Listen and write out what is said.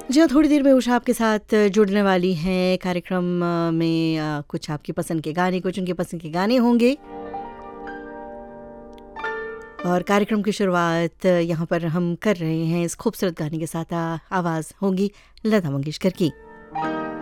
जी हाँ, थोड़ी देर में उषा आपके साथ जुड़ने वाली हैं कार्यक्रम में। कुछ आपकी पसंद के गाने, कुछ उनके पसंद के गाने होंगे और कार्यक्रम की शुरुआत यहाँ पर हम कर रहे हैं इस खूबसूरत गाने के साथ। आवाज़ होगी लता मंगेशकर की।